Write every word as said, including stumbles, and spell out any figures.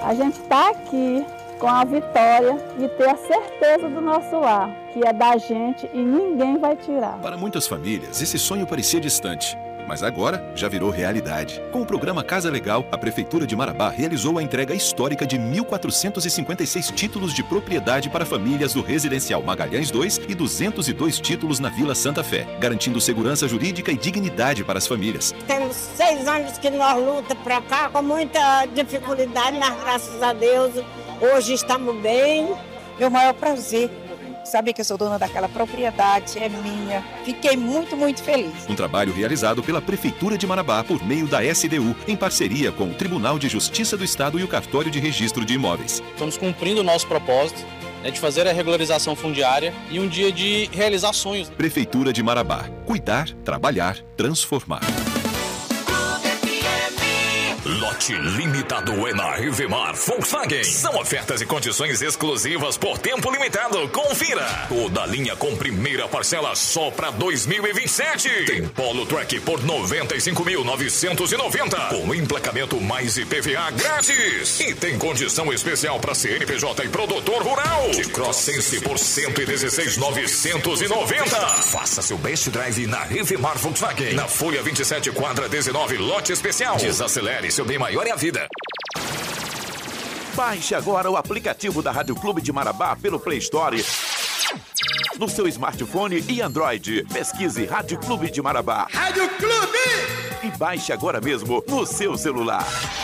A gente está aqui com a vitória e ter a certeza do nosso lar, que é da gente e ninguém vai tirar. Para muitas famílias, esse sonho parecia distante, mas agora já virou realidade. Com o programa Casa Legal, a Prefeitura de Marabá realizou a entrega histórica de mil quatrocentos e cinquenta e seis títulos de propriedade para famílias do Residencial Magalhães dois e duzentos e dois títulos na Vila Santa Fé, garantindo segurança jurídica e dignidade para as famílias. Temos seis anos que nós lutamos para cá com muita dificuldade, mas graças a Deus hoje estamos bem. Meu maior prazer, saber que eu sou dona daquela propriedade, é minha. Fiquei muito, muito feliz. Um trabalho realizado pela Prefeitura de Marabá por meio da S D U, em parceria com o Tribunal de Justiça do Estado e o Cartório de Registro de Imóveis. Estamos cumprindo o nosso propósito, né, de fazer a regularização fundiária e um dia de realizar sonhos. Prefeitura de Marabá. Cuidar, trabalhar, transformar. Lote limitado é na Rivemar Volkswagen. São ofertas e condições exclusivas por tempo limitado. Confira. Toda a linha com primeira parcela só para dois mil e vinte e sete. Tem Polo Track por noventa e cinco mil novecentos e noventa. Com emplacamento mais I P V A grátis. E tem condição especial para C N P J e produtor rural. De Crossense por cento e dezesseis mil novecentos e noventa. Faça seu best drive na Rivemar Volkswagen. Na Folha vinte e sete, quadra dezenove, lote especial. Desacelere, seu bem maior é a vida. Baixe agora o aplicativo da Rádio Clube de Marabá pelo Play Store no seu smartphone e Android. Pesquise Rádio Clube de Marabá. Rádio Clube! E baixe agora mesmo no seu celular.